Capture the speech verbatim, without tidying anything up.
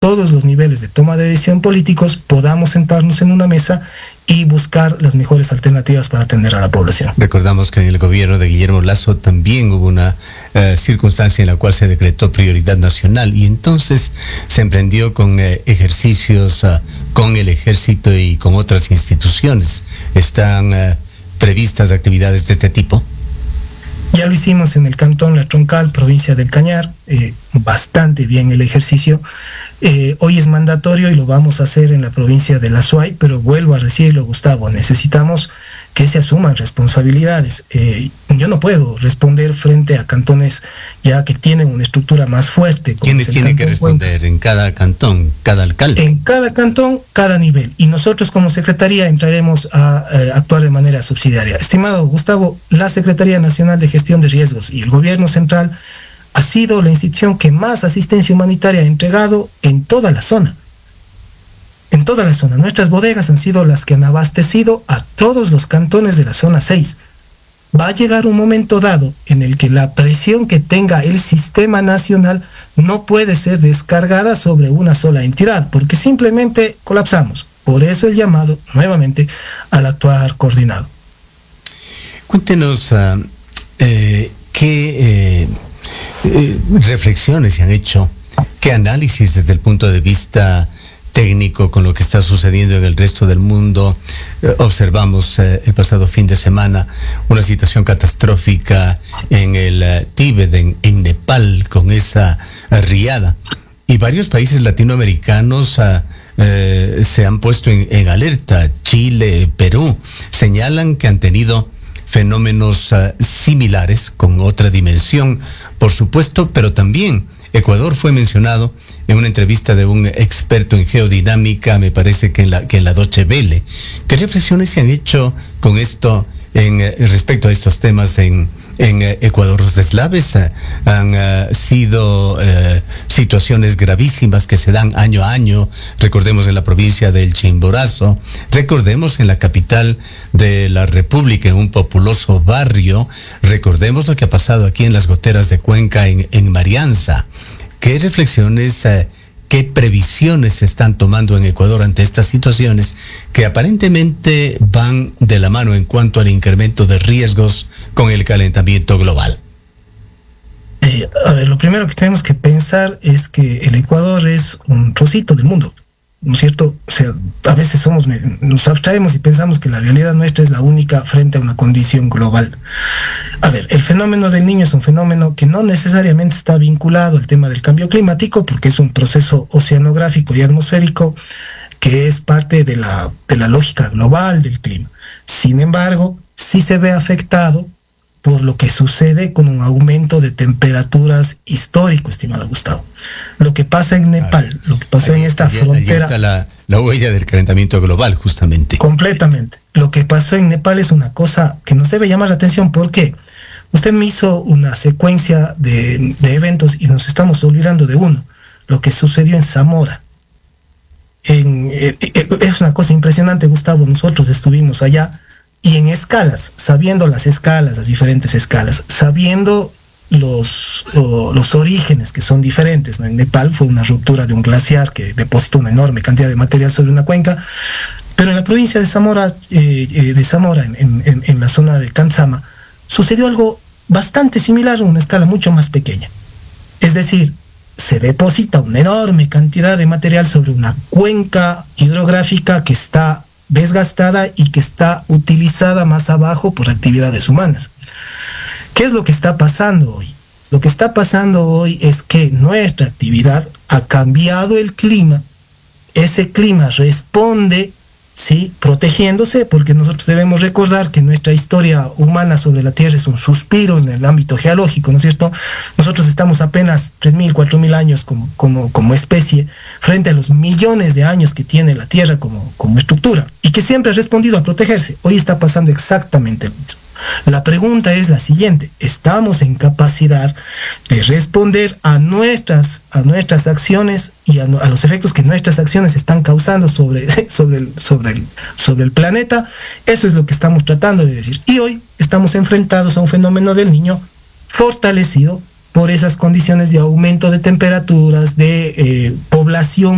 todos los niveles de toma de decisión políticos podamos sentarnos en una mesa y buscar las mejores alternativas para atender a la población. Recordamos que en el gobierno de Guillermo Lasso también hubo una uh, circunstancia en la cual se decretó prioridad nacional y entonces se emprendió con uh, ejercicios uh, con el ejército y con otras instituciones. ¿Están uh, previstas actividades de este tipo? Ya lo hicimos en el Cantón La Troncal, provincia del Cañar, eh, bastante bien el ejercicio. Eh, hoy es mandatorio y lo vamos a hacer en la provincia de La Suay, pero vuelvo a decirlo, Gustavo, necesitamos que se asuman responsabilidades. Eh, yo no puedo responder frente a cantones ya que tienen una estructura más fuerte. ¿Quiénes tienen que responder? Cuenca. ¿En cada cantón, cada alcalde? En cada cantón, cada nivel. Y nosotros como Secretaría entraremos a eh, actuar de manera subsidiaria. Estimado Gustavo, la Secretaría Nacional de Gestión de Riesgos y el Gobierno Central ha sido la institución que más asistencia humanitaria ha entregado en toda la zona. En toda la zona. Nuestras bodegas han sido las que han abastecido a todos los cantones de la zona seis. Va a llegar un momento dado en el que la presión que tenga el sistema nacional no puede ser descargada sobre una sola entidad, porque simplemente colapsamos. Por eso el llamado, nuevamente, al actuar coordinado. Cuéntenos uh, eh, qué... Eh... Eh, reflexiones se han hecho, qué análisis desde el punto de vista técnico con lo que está sucediendo en el resto del mundo. Eh, observamos eh, el pasado fin de semana una situación catastrófica en el uh, Tíbet, en, en Nepal, con esa uh, riada. Y varios países latinoamericanos uh, uh, se han puesto en, en alerta. Chile, Perú, señalan que han tenido fenómenos uh, similares, con otra dimensión, por supuesto, pero también Ecuador fue mencionado en una entrevista de un experto en geodinámica, me parece que en la, que en la Deutsche Welle. ¿Qué reflexiones se han hecho con esto en eh, respecto a estos temas en, en eh, Ecuador? Los deslaves eh, han eh, sido eh, situaciones gravísimas que se dan año a año. Recordemos en la provincia del Chimborazo, recordemos en la capital de la República, en un populoso barrio, recordemos lo que ha pasado aquí en las goteras de Cuenca, en, en Marianza. ¿Qué reflexiones, eh, qué previsiones se están tomando en Ecuador ante estas situaciones que aparentemente van de la mano en cuanto al incremento de riesgos con el calentamiento global? Eh, a ver, lo primero que tenemos que pensar es que el Ecuador es un trocito del mundo, ¿no es cierto? O sea, a veces somos, nos abstraemos y pensamos que la realidad nuestra es la única frente a una condición global. A ver, el fenómeno del Niño es un fenómeno que no necesariamente está vinculado al tema del cambio climático, porque es un proceso oceanográfico y atmosférico que es parte de la, de la lógica global del clima. Sin embargo, sí se ve afectado por lo que sucede con un aumento de temperaturas histórico, estimado Gustavo. Lo que pasa en Nepal, lo que pasó allí, en esta allí, frontera... Allí está la, la huella del calentamiento global, justamente. Completamente. Lo que pasó en Nepal es una cosa que nos debe llamar la atención. ¿Por qué? Usted me hizo una secuencia de, de eventos y nos estamos olvidando de uno. Lo que sucedió en Zamora. En, eh, eh, es una cosa impresionante, Gustavo. Nosotros estuvimos allá y en escalas, sabiendo las escalas, las diferentes escalas, sabiendo los, oh, los orígenes que son diferentes, ¿no? En Nepal fue una ruptura de un glaciar que depositó una enorme cantidad de material sobre una cuenca, pero en la provincia de Zamora, eh, eh, de Zamora en, en, en la zona de Kantzama, sucedió algo bastante similar a una escala mucho más pequeña. Es decir, se deposita una enorme cantidad de material sobre una cuenca hidrográfica que está desgastada y que está utilizada más abajo por actividades humanas. ¿Qué es lo que está pasando hoy? Lo que está pasando hoy es que nuestra actividad ha cambiado el clima. Ese clima responde, ¿sí?, protegiéndose, porque nosotros debemos recordar que nuestra historia humana sobre la Tierra es un suspiro en el ámbito geológico, ¿no es cierto? Nosotros estamos apenas tres mil, cuatro mil años como, como, como especie frente a los millones de años que tiene la Tierra como, como estructura y que siempre ha respondido a protegerse. Hoy está pasando exactamente lo mismo. La pregunta es la siguiente: ¿estamos en capacidad de responder a nuestras, a nuestras acciones y a, a los efectos que nuestras acciones están causando sobre, sobre, el, sobre, el, sobre el planeta? Eso es lo que estamos tratando de decir. Y hoy estamos enfrentados a un fenómeno del Niño fortalecido por esas condiciones de aumento de temperaturas, de eh, población